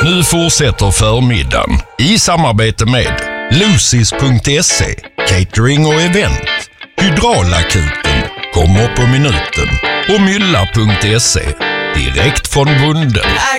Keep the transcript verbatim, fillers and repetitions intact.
Nu fortsätter förmiddagen i samarbete med Lucis punkt se, catering och event, Hydraulakuten, kommer på minuten och Mylla punkt se, direkt från bonden.